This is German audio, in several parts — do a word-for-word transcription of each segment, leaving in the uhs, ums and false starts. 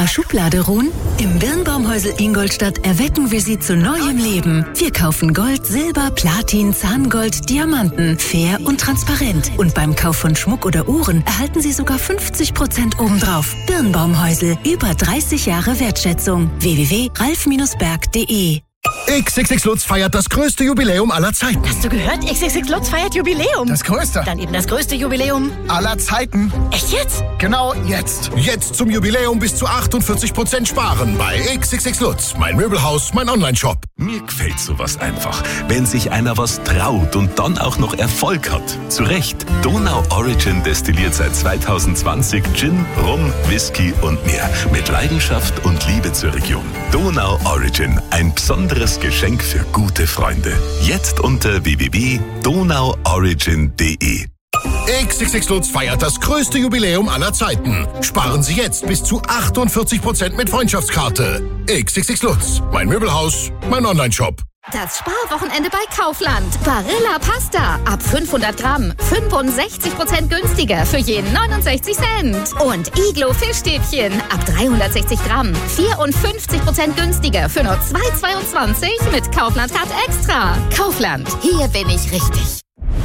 ihrer Schublade ruhen? Im Birnbaumhäusl Ingolstadt erwecken wir sie zu neuem Leben. Wir kaufen Gold, Silber, Platin, Zahngold, Diamanten, fair und transparent. Und beim Kauf von Schmuck oder Uhren erhalten Sie sogar fünfzig Prozent obendrauf. Birnbaumhäusl, über dreißig Jahre Wertschätzung. w w w punkt ralf berg punkt de X X X Lutz feiert das größte Jubiläum aller Zeiten. Hast du gehört? X X X Lutz feiert Jubiläum. Das größte. Dann eben das größte Jubiläum aller Zeiten. Echt jetzt? Genau jetzt. Jetzt zum Jubiläum bis zu achtundvierzig Prozent sparen bei X X X Lutz. Mein Möbelhaus, mein Onlineshop. Mir gefällt sowas einfach. Wenn sich einer was traut und dann auch noch Erfolg hat. Zu Recht. Donau Origin destilliert seit zweitausendzwanzig Gin, Rum, Whisky und mehr. Mit Leidenschaft und Liebe zur Region. Donau Origin. Ein besonderes Geschenk für gute Freunde. Jetzt unter w w w punkt donau origin punkt de. X X X Lutz feiert das größte Jubiläum aller Zeiten. Sparen Sie jetzt bis zu achtundvierzig Prozent mit Freundschaftskarte. X X X Lutz. Mein Möbelhaus, mein Onlineshop. Das Sparwochenende bei Kaufland. Barilla Pasta. Ab fünfhundert Gramm. fünfundsechzig Prozent günstiger für jeden neunundsechzig Cent. Und Iglo Fischstäbchen. Ab dreihundertsechzig Gramm. vierundfünfzig Prozent günstiger für nur zwei Euro zweiundzwanzig mit Kaufland Card Extra. Kaufland. Hier bin ich richtig.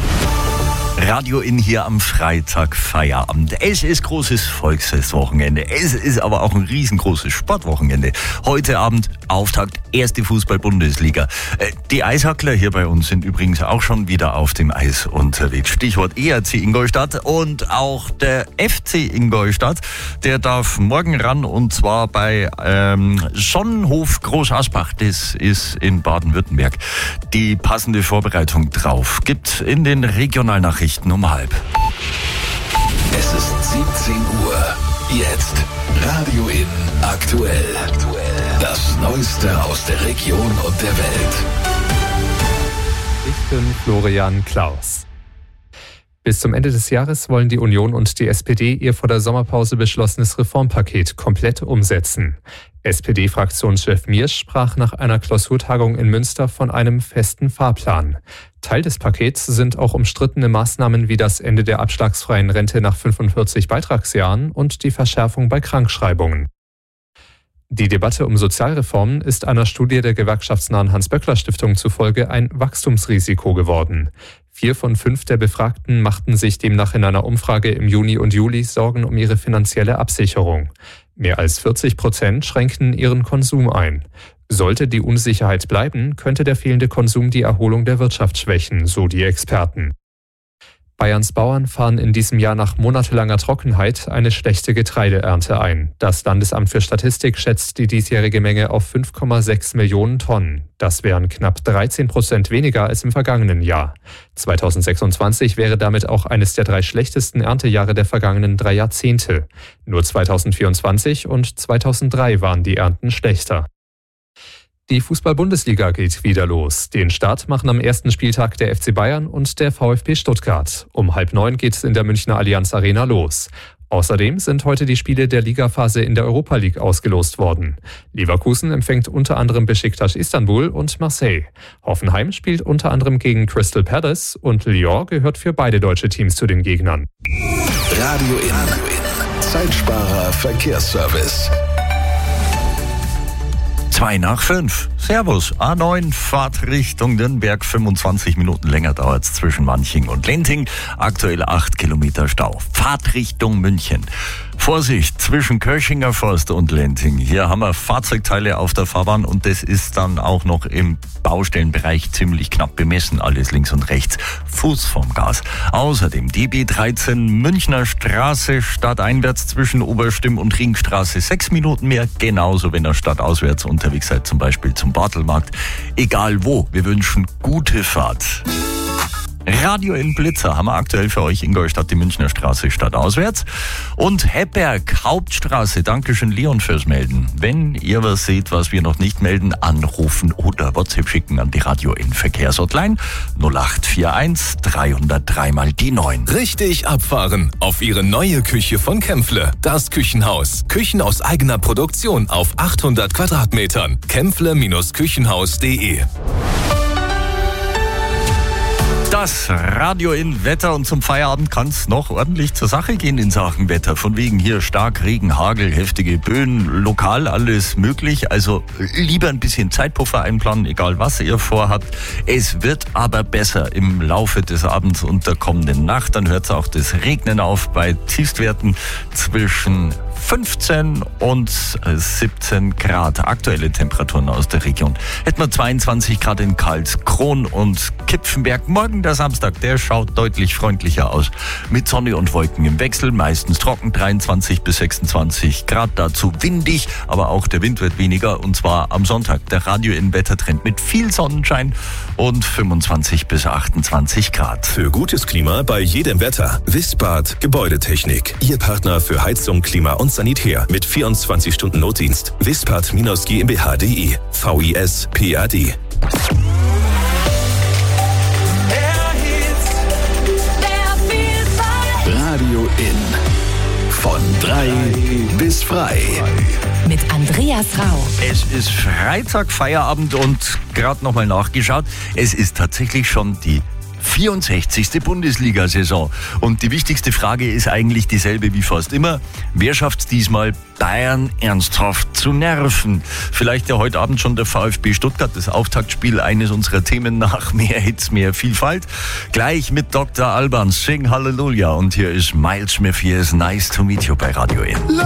Radio In hier am Freitag Feierabend. Es ist großes Volksfestwochenende. Es ist aber auch ein riesengroßes Sportwochenende. Heute Abend Auftakt erste Fußball-Bundesliga. Die Eishackler hier bei uns sind übrigens auch schon wieder auf dem Eis unterwegs. Stichwort E R C Ingolstadt und auch der F C Ingolstadt. Der darf morgen ran und zwar bei ähm, Sonnenhof Groß Asbach. Das ist in Baden-Württemberg. Die passende Vorbereitung drauf gibt in den Regionalnachrichten um halb. Es ist siebzehn Uhr. Jetzt Radio In aktuell. Das Neueste aus der Region und der Welt. Ich bin Florian Klaus. Bis zum Ende des Jahres wollen die Union und die S P D ihr vor der Sommerpause beschlossenes Reformpaket komplett umsetzen. S P D-Fraktionschef Miersch sprach nach einer Klausurtagung in Münster von einem festen Fahrplan. Teil des Pakets sind auch umstrittene Maßnahmen wie das Ende der abschlagsfreien Rente nach fünfundvierzig Beitragsjahren und die Verschärfung bei Krankschreibungen. Die Debatte um Sozialreformen ist einer Studie der gewerkschaftsnahen Hans-Böckler-Stiftung zufolge ein Wachstumsrisiko geworden. Vier von fünf der Befragten machten sich demnach in einer Umfrage im Juni und Juli Sorgen um ihre finanzielle Absicherung. Mehr als vierzig Prozent schränkten ihren Konsum ein. Sollte die Unsicherheit bleiben, könnte der fehlende Konsum die Erholung der Wirtschaft schwächen, so die Experten. Bayerns Bauern fahren in diesem Jahr nach monatelanger Trockenheit eine schlechte Getreideernte ein. Das Landesamt für Statistik schätzt die diesjährige Menge auf fünf Komma sechs Millionen Tonnen. Das wären knapp dreizehn Prozent weniger als im vergangenen Jahr. zweitausendsechsundzwanzig wäre damit auch eines der drei schlechtesten Erntejahre der vergangenen drei Jahrzehnte. Nur zweitausendvierundzwanzig und zweitausenddrei waren die Ernten schlechter. Die Fußball-Bundesliga geht wieder los. Den Start machen am ersten Spieltag der F C Bayern und der VfB Stuttgart. Um halb neun geht es in der Münchner Allianz Arena los. Außerdem sind heute die Spiele der Ligaphase in der Europa League ausgelost worden. Leverkusen empfängt unter anderem Beşiktaş Istanbul und Marseille. Hoffenheim spielt unter anderem gegen Crystal Palace und Lyon gehört für beide deutsche Teams zu den Gegnern. Radio In. Zeitsparer Verkehrsservice. Zwei nach fünf. Servus. A neun, Fahrt Richtung Nürnberg. fünfundzwanzig Minuten länger dauert es zwischen Manching und Lenting. Aktuell acht Kilometer Stau. Fahrt Richtung München. Vorsicht, zwischen Köchinger Forst und Lenting. Hier haben wir Fahrzeugteile auf der Fahrbahn und das ist dann auch noch im Baustellenbereich ziemlich knapp bemessen. Alles links und rechts. Fuß vom Gas. Außerdem die B dreizehn Münchner Straße stadteinwärts zwischen Oberstimm und Ringstraße. Sechs Minuten mehr. Genauso, wenn ihr stadtauswärts unterwegs seid, zum Beispiel zum Bartelmarkt. Egal wo. Wir wünschen gute Fahrt. Radio in Blitzer haben wir aktuell für euch Ingolstadt, die Münchner Straße stadtauswärts. Und Hebberg, Hauptstraße. Dankeschön, Leon, fürs Melden. Wenn ihr was seht, was wir noch nicht melden, anrufen oder WhatsApp schicken an die Radio in Verkehrshotline null acht vier eins drei null drei mal die neun. Richtig abfahren auf Ihre neue Küche von Kämpfle. Das Küchenhaus. Küchen aus eigener Produktion auf achthundert Quadratmetern. kämpfle Küchenhaus punkt de Das Radio in Wetter, und zum Feierabend kann es noch ordentlich zur Sache gehen in Sachen Wetter. Von wegen hier stark Regen, Hagel, heftige Böen, lokal alles möglich. Also lieber ein bisschen Zeitpuffer einplanen, egal was ihr vorhabt. Es wird aber besser im Laufe des Abends und der kommenden Nacht. Dann hört es auch das Regnen auf bei Tiefstwerten zwischen fünfzehn und siebzehn Grad. Aktuelle Temperaturen aus der Region. Hätten wir zweiundzwanzig Grad in Karlskron und Kipfenberg. Morgen der Samstag, der schaut deutlich freundlicher aus. Mit Sonne und Wolken im Wechsel, meistens trocken, dreiundzwanzig bis sechsundzwanzig Grad. Dazu windig, aber auch der Wind wird weniger. Und zwar am Sonntag der Radio in Wettertrend mit viel Sonnenschein und fünfundzwanzig bis achtundzwanzig Grad. Für gutes Klima bei jedem Wetter. Wispard Gebäudetechnik. Ihr Partner für Heizung, Klima und Sanitär mit vierundzwanzig Stunden Notdienst. Wispard GmbH punkt de. V I S P A D. Radio in. Von drei bis frei. Mit Andreas Rau. Es ist Freitag, Feierabend, und gerade nochmal nachgeschaut. Es ist tatsächlich schon die vierundsechzigste Bundesliga-Saison. Und die wichtigste Frage ist eigentlich dieselbe wie fast immer. Wer schafft es diesmal, Bayern ernsthaft zu nerven? Vielleicht ja heute Abend schon der VfB Stuttgart, das Auftaktspiel eines unserer Themen nach mehr Hits, mehr Vielfalt. Gleich mit Doktor Alban, Sing Hallelujah. Und hier ist Miles Smith, hier ist Nice to Meet You bei Radio N.